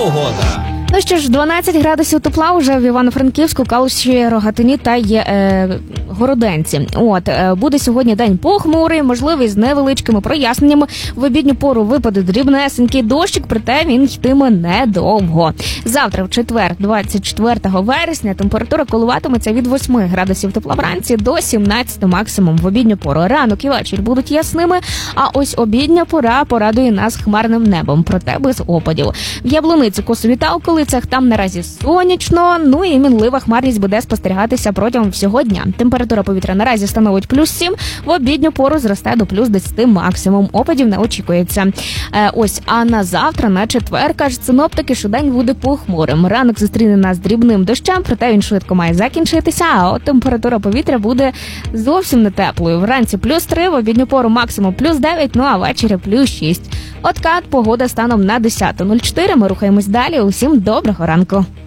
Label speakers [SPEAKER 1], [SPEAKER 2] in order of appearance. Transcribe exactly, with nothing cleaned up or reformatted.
[SPEAKER 1] погода.
[SPEAKER 2] Ну що ж, дванадцять градусів тепла вже в Івано-Франківську, Калуші, Рогатині та є, е, Городенці. От, е, буде сьогодні день похмурий, можливий з невеличкими проясненнями. В обідню пору випаде дрібнесенький дощик, проте він йтиме недовго. Завтра, в четвер, двадцять четвертого вересня, температура коливатиметься від восьми градусів тепла вранці до сімнадцяти максимум в обідню пору. Ранок і вечір будуть ясними, а ось обідня пора порадує нас хмарним небом, проте без опадів. В Яблуниці, Косові та околицях там наразі сонячно, ну і мінлива хмарність буде спостерігатися протягом всього дня. Температура повітря наразі становить плюс сім, в обідню пору зросте до плюс десяти максимум. Опадів не очікується. Е, ось, а на завтра, на четвер, кажуть синоптики, що день буде похмурим. Ранок зустріне нас дрібним дощем, проте він швидко має закінчитися, а от температура повітря буде зовсім не теплою. Вранці плюс три, в обідню пору максимум плюс дев'ять, ну а ввечері плюс шість. От кат, погода станом на десята нуль чотири. Ми рухаємось далі. Усім доброго ранку.